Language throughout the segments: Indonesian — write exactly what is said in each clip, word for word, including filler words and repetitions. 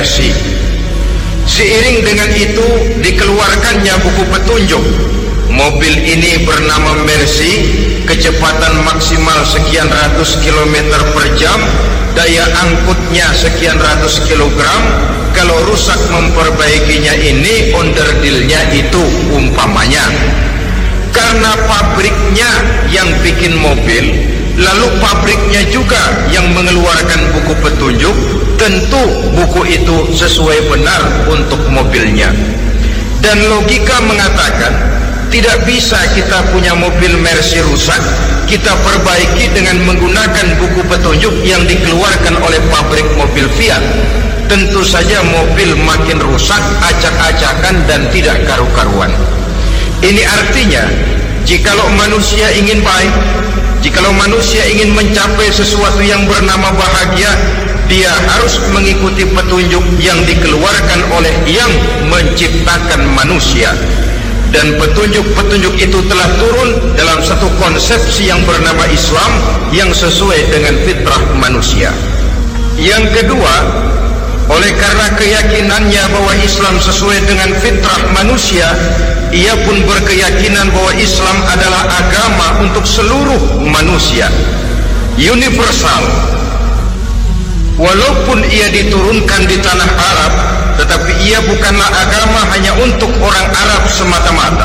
Mercy. Seiring dengan itu dikeluarkannya buku petunjuk. Mobil ini bernama Mercy, kecepatan maksimal sekian ratus kilometer per jam, daya angkutnya sekian ratus kilogram. Kalau rusak memperbaikinya ini onderdilnya itu umpamanya. Karena pabriknya yang bikin mobil, lalu pabriknya juga yang mengeluarkan buku petunjuk, tentu buku itu sesuai benar untuk mobilnya. Dan logika mengatakan tidak bisa kita punya mobil Mercy rusak, kita perbaiki dengan menggunakan buku petunjuk yang dikeluarkan oleh pabrik mobil Fiat. Tentu saja mobil makin rusak, acak-acakan dan tidak karu-karuan. Ini artinya, jikalau manusia ingin baik, jikalau manusia ingin mencapai sesuatu yang bernama bahagia, dia harus mengikuti petunjuk yang dikeluarkan oleh yang menciptakan manusia. Dan petunjuk-petunjuk itu telah turun dalam satu konsepsi yang bernama Islam yang sesuai dengan fitrah manusia. Yang kedua, oleh karena keyakinannya bahwa Islam sesuai dengan fitrah manusia, ia pun berkeyakinan bahwa Islam adalah agama untuk seluruh manusia, universal. Walaupun ia diturunkan di tanah Arab, tetapi ia bukanlah agama hanya untuk orang Arab semata-mata.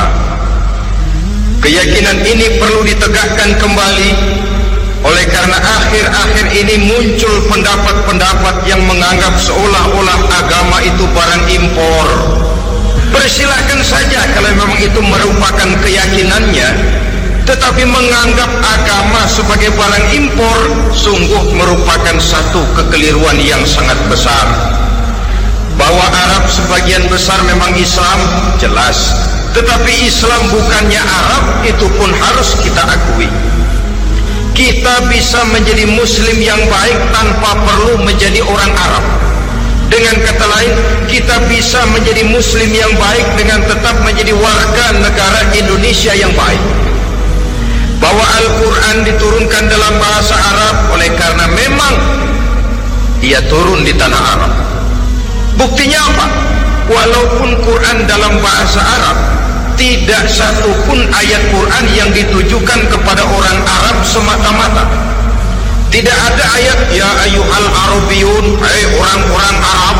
Keyakinan ini perlu ditegakkan kembali. Oleh karena akhir-akhir ini muncul pendapat-pendapat yang menganggap seolah-olah agama itu barang impor. Persilahkan saja kalau memang itu merupakan keyakinannya, tetapi menganggap agama sebagai barang impor sungguh merupakan satu kekeliruan yang sangat besar. Bahwa Arab sebagian besar memang Islam, jelas, tetapi Islam bukannya Arab, itu pun harus kita akui. Kita bisa menjadi muslim yang baik tanpa perlu menjadi orang Arab. Dengan kata lain, kita bisa menjadi muslim yang baik dengan tetap menjadi warga negara Indonesia yang baik. Bahwa Al-Quran diturunkan dalam bahasa Arab oleh karena memang ia turun di tanah Arab. Buktinya apa? Walaupun Quran dalam bahasa Arab, tidak satu pun ayat Quran yang ditujukan kepada orang Arab semata-mata. Tidak ada ayat ya ayyuhal arabiyun, hai orang-orang Arab.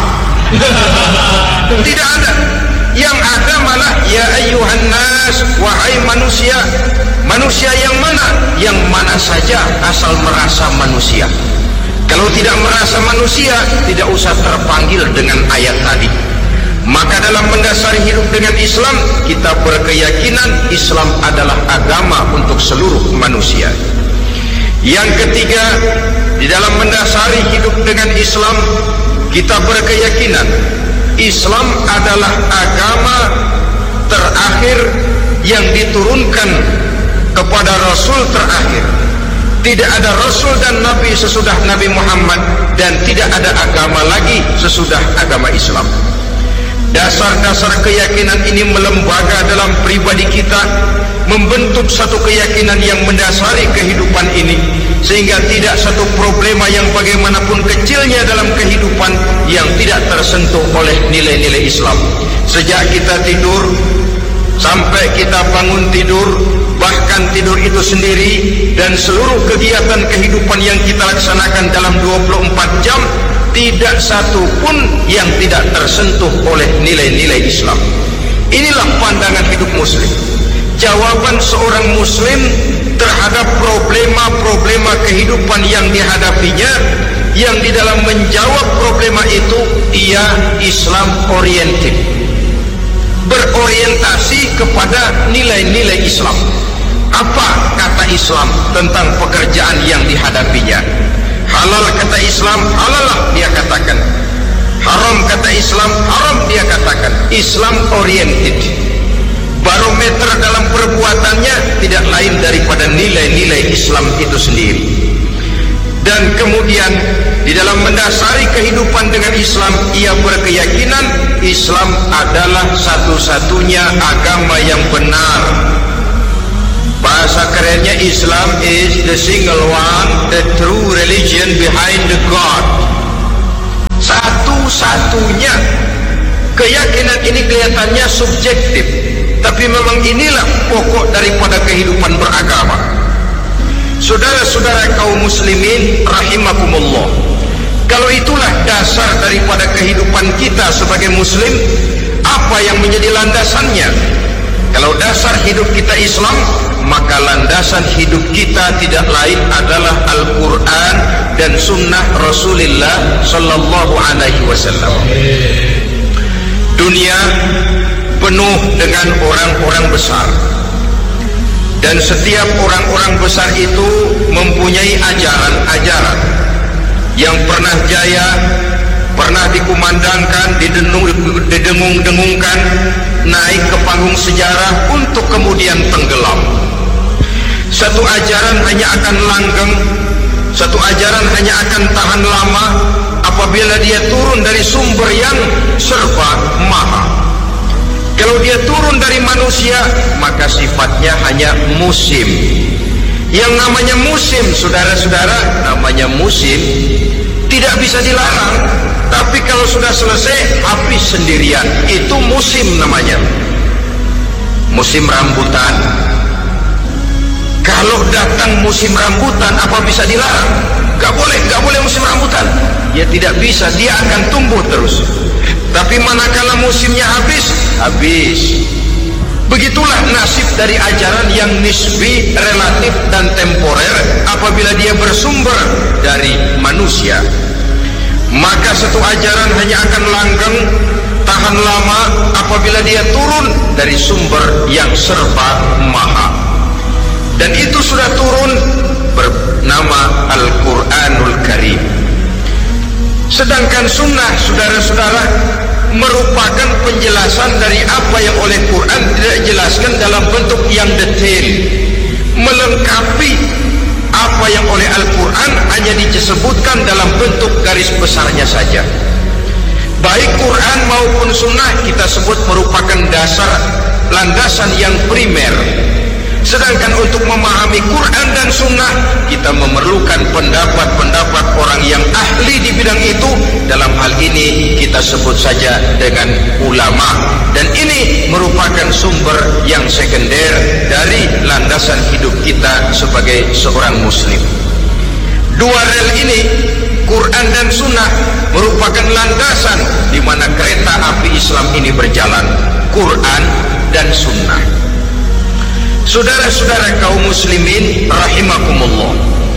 Tidak ada. Yang ada malah ya ayyuhan nas, wahai manusia. Manusia yang mana? Yang mana saja asal merasa manusia. Kalau tidak merasa manusia, tidak usah terpanggil dengan ayat tadi. Maka dalam mendasari hidup dengan Islam, kita berkeyakinan Islam adalah agama untuk seluruh manusia. Yang ketiga, di dalam mendasari hidup dengan Islam, kita berkeyakinan Islam adalah agama terakhir yang diturunkan kepada Rasul terakhir. Tidak ada Rasul dan Nabi sesudah Nabi Muhammad, dan tidak ada agama lagi sesudah agama Islam. Dasar-dasar keyakinan ini melembaga dalam pribadi kita, membentuk satu keyakinan yang mendasari kehidupan ini, sehingga tidak satu problema yang bagaimanapun kecilnya dalam kehidupan yang tidak tersentuh oleh nilai-nilai Islam. Sejak kita tidur sampai kita bangun tidur, bahkan tidur itu sendiri, dan seluruh kegiatan kehidupan yang kita laksanakan dalam dua puluh empat jam, tidak satu pun yang tidak tersentuh oleh nilai-nilai Islam. Inilah pandangan hidup muslim. Jawaban seorang muslim terhadap problema-problema kehidupan yang dihadapinya, yang di dalam menjawab problema itu ia Islam oriented, berorientasi kepada nilai-nilai Islam. Apa kata Islam tentang pekerjaan yang dihadapinya? Halal kata Islam, halalah dia katakan. Haram kata Islam, haram dia katakan. Islam oriented. Barometer dalam perbuatannya tidak lain daripada nilai-nilai Islam itu sendiri. Dan kemudian di dalam mendasari kehidupan dengan Islam, ia berkeyakinan Islam adalah satu-satunya agama yang benar. Bahasa kerennya, Islam is the single one, the true religion behind the God. Satu-satu satunya. Keyakinan ini kelihatannya subjektif, tapi memang inilah pokok daripada kehidupan beragama. Saudara-saudara kaum muslimin rahimakumullah, kalau itulah dasar daripada kehidupan kita sebagai muslim, apa yang menjadi landasannya? Kalau dasar hidup kita Islam, maka landasan hidup kita tidak lain adalah Al-Quran dan Sunnah Rasulullah Sallallahu Alaihi Wasallam. Dunia penuh dengan orang-orang besar, dan setiap orang-orang besar itu mempunyai ajaran-ajaran yang pernah jaya, pernah dikumandangkan, didengung-dengungkan, naik ke panggung sejarah untuk kemudian tenggelam. Satu ajaran hanya akan langgeng, satu ajaran hanya akan tahan lama apabila dia turun dari sumber yang serba maha. Kalau dia turun dari manusia, maka sifatnya hanya musim. Yang namanya musim, saudara-saudara, namanya musim tidak bisa dilarang. Tapi kalau sudah selesai, habis sendirian. Itu musim namanya. Musim rambutan. Kalau datang musim rambutan, apa bisa dilarang? Gak boleh, gak boleh musim rambutan. Ya tidak bisa, dia akan tumbuh terus. Tapi manakala musimnya habis, habis. Begitulah nasib dari ajaran yang nisbi, relatif dan temporer apabila dia bersumber dari manusia. Maka satu ajaran hanya akan langgeng, tahan lama apabila dia turun dari sumber yang serba maha. Dan itu sudah turun bernama Al-Quranul Karim. Sedangkan sunnah, saudara-saudara, merupakan penjelasan dari apa yang oleh Quran tidak dijelaskan dalam bentuk yang detail, melengkapi apa yang oleh Al-Quran hanya disebutkan dalam bentuk garis besarnya saja. Baik Quran maupun sunnah kita sebut merupakan dasar, landasan yang primer. Sedangkan untuk memahami Quran dan sunnah, kita memerlukan pendapat-pendapat orang yang ahli di bidang itu. Dalam hal ini kita sebut saja dengan ulama. Dan ini merupakan sumber yang sekunder dari landasan hidup kita sebagai seorang muslim. Dua rel ini, Quran dan sunnah, merupakan landasan di mana kereta api Islam ini berjalan. Quran dan sunnah. Saudara-saudara kaum muslimin rahimakumullah,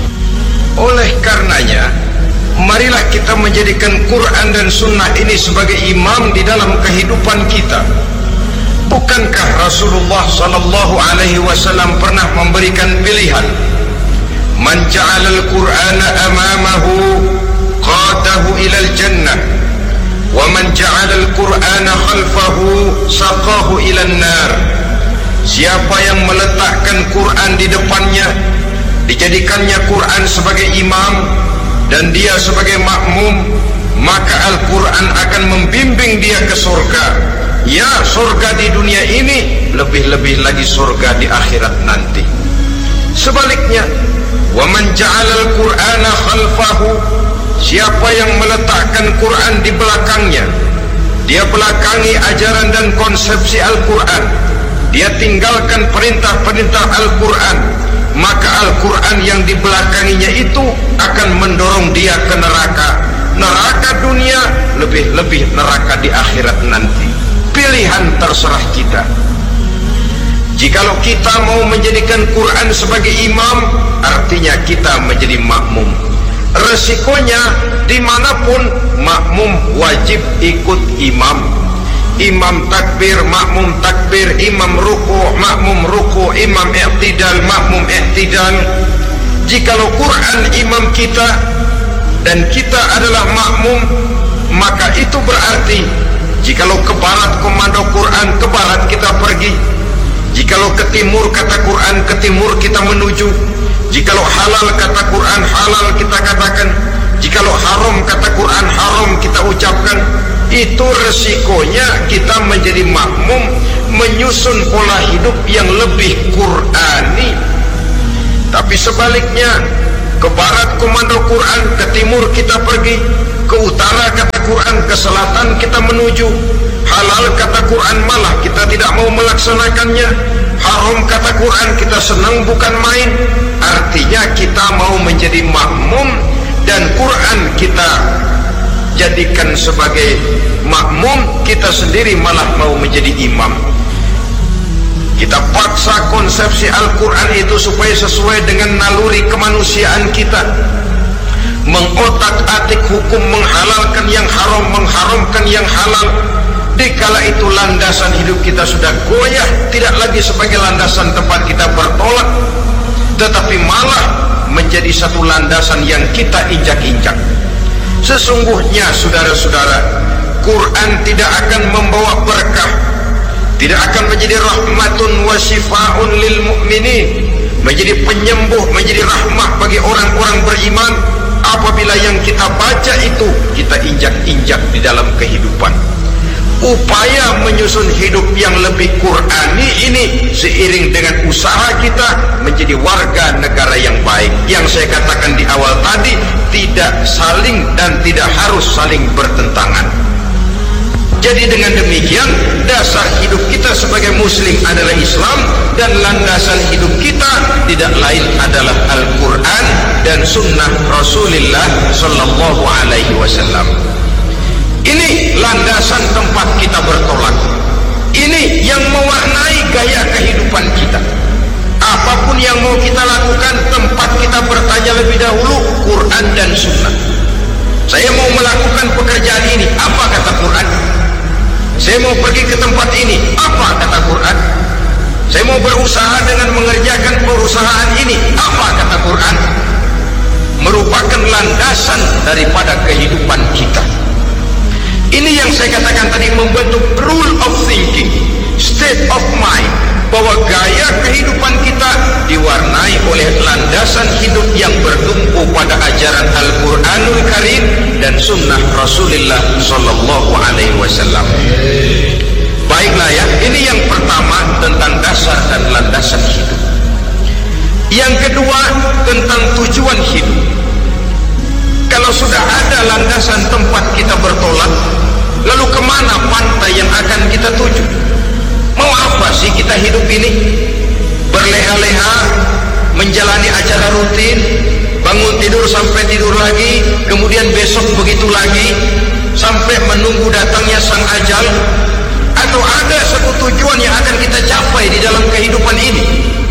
oleh karenanya marilah kita menjadikan Quran dan sunnah ini sebagai imam di dalam kehidupan kita. Bukankah Rasulullah sallallahu alaihi wasallam pernah memberikan pilihan, man ja'alal Qur'ana amamahu qadahu ilal jannah wa man ja'alal Qur'ana khalfahu saqahu ilan nar. Siapa yang meletakkan Quran di depannya, dijadikannya Quran sebagai imam dan dia sebagai makmum, maka Al-Quran akan membimbing dia ke surga. Ya, surga di dunia ini, lebih-lebih lagi surga di akhirat nanti. Sebaliknya, wa man ja'alal Qur'ana khalfahu, siapa yang meletakkan Quran di belakangnya, dia belakangi ajaran dan konsepsi Al-Quran, dia tinggalkan perintah-perintah Al-Quran, maka Al-Quran yang dibelakanginya itu akan mendorong dia ke neraka. Neraka dunia, lebih-lebih neraka di akhirat nanti. Pilihan terserah kita. Jikalau kita mau menjadikan Quran sebagai imam, artinya kita menjadi makmum. Resikonya dimanapun, makmum wajib ikut imam. Imam takbir, makmum takbir, imam ruku, makmum ruku, imam i'tidal, makmum i'tidal. Jikalau Quran imam kita dan kita adalah makmum, maka itu berarti jikalau ke barat komando Quran, ke barat kita pergi. Jikalau ke timur kata Quran, ke timur kita menuju. Jikalau halal kata Quran, halal kita katakan. Jikalau haram kata Quran, haram kita ucapkan. Itu resikonya kita menjadi makmum, menyusun pola hidup yang lebih Qurani. Tapi sebaliknya, ke barat komando Quran, ke timur kita pergi, ke utara kata Quran, ke selatan kita menuju. Halal kata Quran malah kita tidak mau melaksanakannya. Haram kata Quran kita senang bukan main. Artinya kita mau menjadi makmum, dan Quran kita jadikan sebagai makmum, kita sendiri malah mau menjadi imam. Kita paksa konsepsi Al-Quran itu supaya sesuai dengan naluri kemanusiaan kita, mengotak-atik hukum, menghalalkan yang haram, mengharamkan yang halal. Dikala itu landasan hidup kita sudah goyah, tidak lagi sebagai landasan tempat kita bertolak, tetapi malah menjadi satu landasan yang kita injak-injak. Sesungguhnya saudara-saudara, Quran tidak akan membawa berkah, tidak akan menjadi rahmatun wa syifaun lil mu'minin, menjadi penyembuh, menjadi rahmah bagi orang-orang beriman, apabila yang kita baca itu kita injak-injak di dalam kehidupan. Upaya menyusun hidup yang lebih Qurani ini seiring dengan usaha kita menjadi warga negara yang baik, yang saya katakan di awal tadi, tidak saling dan tidak harus saling bertentangan. Jadi dengan demikian, dasar hidup kita sebagai muslim adalah Islam, dan landasan hidup kita tidak lain adalah Al-Quran dan sunnah Rasulullah Sallallahu Alaihi Wasallam. Ini landasan tempat kita bertolak. Ini yang mewarnai gaya kehidupan kita. Apapun yang mau kita lakukan, tempat kita bertanya lebih dahulu Quran dan sunnah. Saya mau melakukan pekerjaan ini, apa kata Quran? Saya mau pergi ke tempat ini, apa kata Quran? Saya mau berusaha dengan mengerjakan perusahaan ini, apa kata Quran? Merupakan landasan daripada kehidupan kita. Ini yang saya katakan tadi, membentuk rule of thinking, state of mind, bahwa gaya kehidupan kita diwarnai oleh landasan hidup yang bertumpu pada ajaran Al-Quranul Karim dan sunnah Rasulullah Sallallahu Alaihi Wasallam. Baiklah ya, ini yang pertama tentang dasar dan landasan hidup. Yang kedua tentang tujuan hidup. Kalau sudah ada landasan tempat kita bertolak, lalu kemana pantai yang akan kita tuju? Mau apa sih kita hidup ini? Berleha-leha, menjalani acara rutin, bangun tidur sampai tidur lagi, kemudian besok begitu lagi, sampai menunggu datangnya sang ajal? Atau ada satu tujuan yang akan kita capai di dalam kehidupan ini?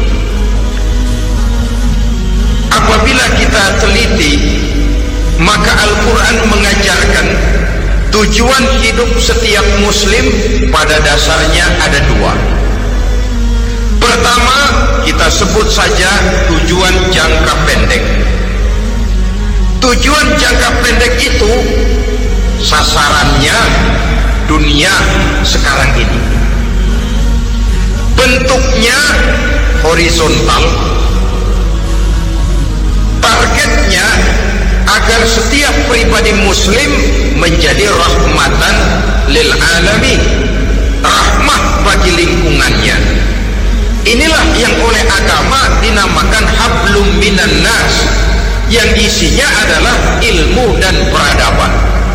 Apabila kita teliti, maka Al-Quran mengajarkan tujuan hidup setiap muslim pada dasarnya ada dua. Pertama, kita sebut saja tujuan jangka pendek. Tujuan jangka pendek itu sasarannya dunia sekarang ini. Bentuknya horizontal. Targetnya agar setiap pribadi muslim menjadi rahmatan lil alamin, rahmah bagi lingkungannya. Inilah yang oleh agama dinamakan hablum minan nas, yang isinya adalah ilmu dan peradaban.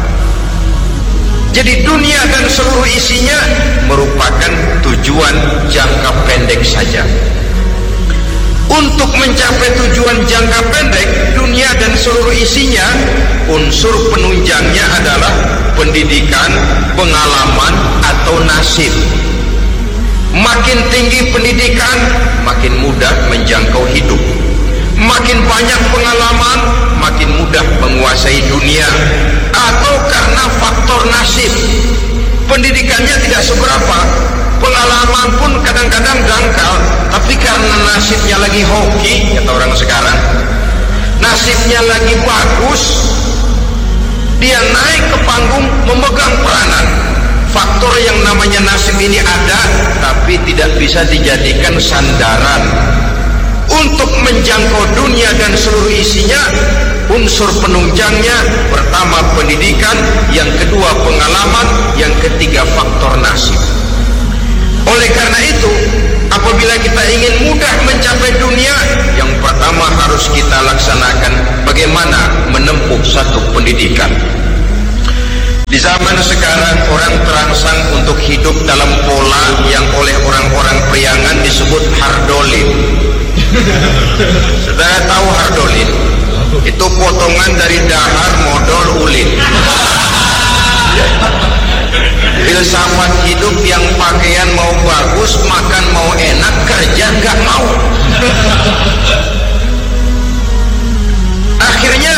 Jadi dunia dan seluruh isinya merupakan tujuan jangka pendek saja. Untuk mencapai tujuan jangka pendek, dunia dan seluruh isinya, unsur penunjangnya adalah pendidikan, pengalaman, atau nasib. Makin tinggi pendidikan, makin mudah menjangkau hidup. Makin banyak pengalaman, makin mudah menguasai dunia. Atau karena faktor nasib, pendidikannya tidak seberapa, pengalaman pun kadang-kadang dangkal, tapi karena nasibnya lagi hoki, kata orang sekarang, nasibnya lagi bagus, dia naik ke panggung memegang peranan. Faktor yang namanya nasib ini ada, tapi tidak bisa dijadikan sandaran. Untuk menjangkau dunia dan seluruh isinya, unsur penunjangnya pertama pendidikan, yang kedua pengalaman, yang ketiga faktor nasib. Oleh karena itu, apabila kita ingin mudah mencapai dunia, yang pertama harus kita laksanakan bagaimana menempuh satu pendidikan. Di zaman sekarang orang terangsang untuk hidup dalam pola yang oleh orang-orang priangan disebut hardolin. Saudara tahu hardolin? Itu potongan dari dahar modal ulin. Filsafat hidup yang pakaian mau bagus, makan mau enak, kerja nggak mau. Akhirnya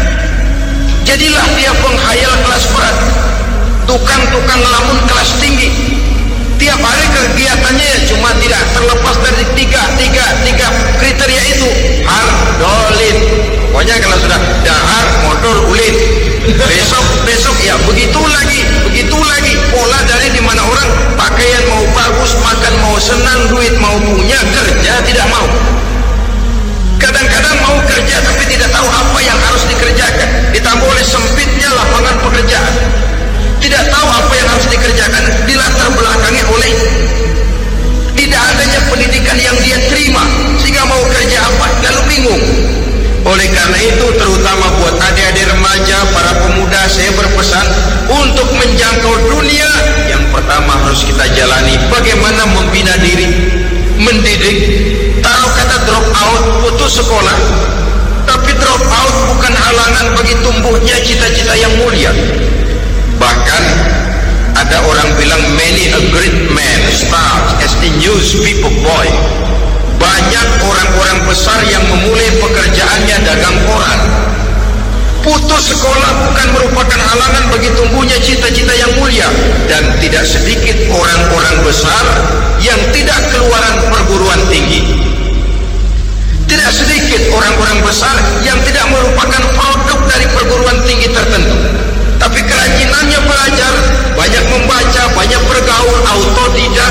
jadilah dia penghayal kelas berat, tukang-tukang ngelamun kelas tinggi. Tiap hari kegiatannya ya cuma tidak terlepas dari tiga, tiga, tiga kriteria itu. Hardolin. Pokoknya kalau sudah dahar, modal, ulin. Besok, besok ya begitu lagi, begitu lagi. Pola dari dimana orang pakaian mau bagus, makan mau senang, duit mau punya, kerja tidak mau. Kadang-kadang mau kerja tapi tidak tahu apa yang harus dikerjakan. Ditambah oleh sempitnya lapangan pekerjaan. Tidak tahu apa yang harus dikerjakan, dilatar belakangi oleh tidak adanya pendidikan yang dia terima, sehingga mau kerja apa lalu bingung. Oleh karena itu, terutama buat adik-adik remaja, para pemuda, saya berpesan untuk menjangkau dunia, yang pertama harus kita jalani bagaimana membina diri, mendidik. Taruh kata drop out, putus sekolah, tapi drop out bukan halangan bagi tumbuhnya cita-cita yang mulia. Bahkan ada orang bilang many a great man starts as a newspaper boy. Banyak orang-orang besar yang memulai pekerjaannya dagang koran. Putus sekolah bukan merupakan halangan bagi tumbuhnya cita-cita yang mulia. Dan tidak sedikit orang-orang besar yang tidak keluaran perguruan tinggi. Tidak sedikit orang-orang besar yang tidak merupakan produk dari perguruan tinggi tertentu, tapi kerajinannya belajar, banyak membaca, banyak bergaul, autodidak.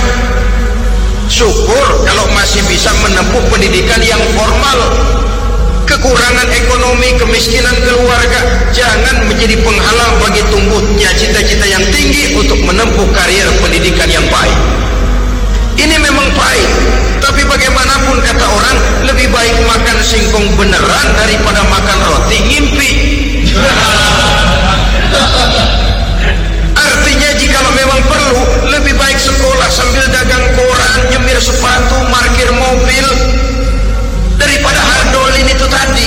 Syukur kalau masih bisa menempuh pendidikan yang formal. Kekurangan ekonomi, kemiskinan keluarga jangan menjadi penghalang bagi tumbuhnya cita-cita yang tinggi untuk menempuh karier pendidikan yang baik. Ini memang baik, tapi bagaimanapun kata orang, lebih baik makan singkong beneran daripada makan roti ngimpi. Artinya jikalau memang perlu, lebih baik sekolah sambil dagang koran, nyemir sepatu, parkir mobil, daripada hardolin itu tadi.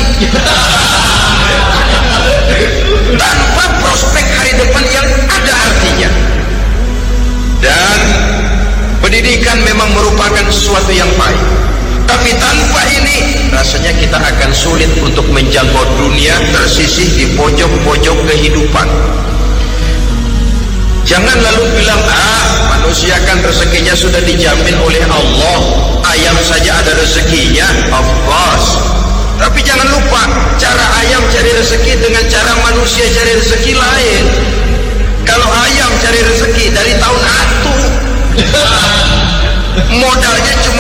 Tanpa prospek hari depan yang ada artinya. Dan pendidikan memang merupakan sesuatu yang baik, tapi tanpa ini rasanya kita akan sulit untuk menjangkau dunia, tersisih di pojok-pojok kehidupan. Jangan lalu bilang, ah manusia kan rezekinya sudah dijamin oleh Allah, ayam saja ada rezekinya. Of course, tapi jangan lupa cara ayam cari rezeki dengan cara manusia cari rezeki lain. Kalau ayam cari rezeki dari tahun atu, modalnya cuma